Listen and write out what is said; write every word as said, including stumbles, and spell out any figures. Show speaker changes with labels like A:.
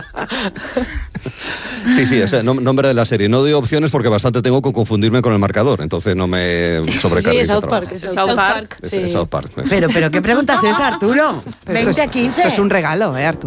A: Sí, sí, ese nombre de la serie. No doy opciones porque bastante tengo que confundirme con el marcador, entonces no me sobrecarguéis.
B: Sí, South Park, es South Park.
A: Es,
B: Sí.
A: es South Park.
C: Pero, pero, ¿qué preguntas es, Arturo?
D: Pero
C: veinte
D: esto
C: a
D: es-
C: quince.
D: Esto es un regalo, ¿eh, Arturo?